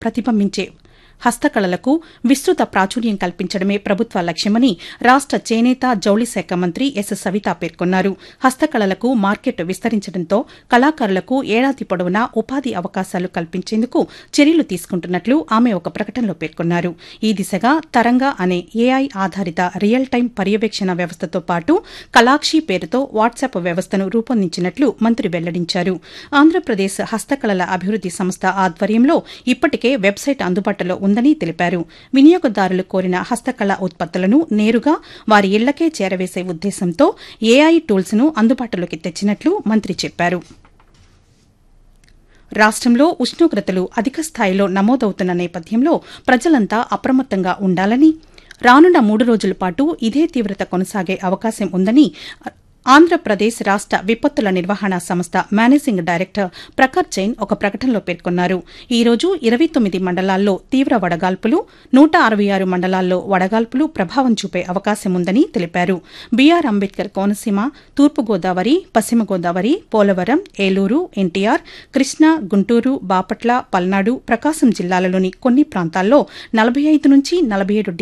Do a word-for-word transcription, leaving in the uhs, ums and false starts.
ప్రతిబింబించే హస్తకళలకు విస్తృత ప్రాచుర్యం కల్పించడమే ప్రభుత్వ లక్ష్యమని రాష్ట చేనేత జౌళి శాఖ మంత్రి ఎస్ సవిత పేర్కొన్నారు. హస్తకళలకు మార్కెట్ విస్తరించడంతో కళాకారులకు ఏడాది పొడవునా ఉపాధి అవకాశాలు కల్పించేందుకు చర్యలు తీసుకుంటున్నట్లు ఆమె ఒక ప్రకటనలో పేర్కొన్నారు. ఈ దిశగా తరంగా అనే ఏఐ ఆధారిత రియల్ టైం పర్యవేక్షణ వ్యవస్థతో పాటు కళాక్షి పేరుతో వాట్సాప్ వ్యవస్థను రూపొందించినట్లు మంత్రి వెల్లడించారు. ఆంధ్రప్రదేశ్ హస్తకళల అభివృద్ది సంస్థ ఆధ్వర్యంలో ఇప్పటికే వెబ్సైట్ అందుబాటులో ఉందని తెలిపారు. వినియోగదారులు కోరిన హస్తకళ ఉత్పత్తులను నేరుగా వారి ఇళ్లకే చేరవేసే ఉద్దేశంతో ఏఐ టూల్స్ ను అందుబాటులోకి తెచ్చినట్లు మంత్రి చెప్పారు. రాష్టంలో ఉష్ణోగ్రతలు అధిక స్థాయిలో నమోదవుతున్న నేపథ్యంలో ప్రజలంతా అప్రమత్తంగా ఉండాలని, రానున్న మూడు రోజుల పాటు ఇదే తీవ్రత కొనసాగే అవకాశం ఉందని ఆంధ్రప్రదేశ్ రాష్ట విపత్తుల నిర్వహణ సంస్థ మేనేజింగ్ డైరెక్టర్ ప్రఖర్ జైన్ ఒక ప్రకటనలో పేర్కొన్నారు. ఈ రోజు ఇరవై తొమ్మిది మండలాల్లో తీవ్ర వడగాల్పులు, నూట అరవై ఆరు మండలాల్లో వడగాల్పులు ప్రభావం చూపే అవకాశం ఉందని తెలిపారు. బీఆర్ అంబేద్కర్ కోనసీమ, తూర్పుగోదావరి, పశ్చిమ గోదావరి, పోలవరం, ఏలూరు, ఎన్టీఆర్, కృష్ణా, గుంటూరు, బాపట్ల, పల్నాడు, ప్రకాశం జిల్లాలలోని కొన్ని ప్రాంతాల్లో నలభై ఐదు నుంచి నలభై ఏడు